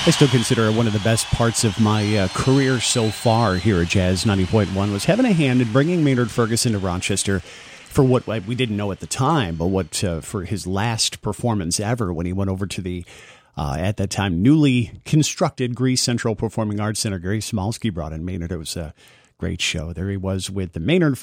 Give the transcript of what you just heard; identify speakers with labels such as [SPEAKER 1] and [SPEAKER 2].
[SPEAKER 1] I still consider it one of the best parts of my career so far here at Jazz 90.1 was having a hand in bringing Maynard Ferguson to Rochester for what we didn't know at the time, but what for his last performance ever when he went over to the, at that time, newly constructed Greece Central Performing Arts Center. Gary Smalski brought in Maynard. It was a great show. There he was with the Maynard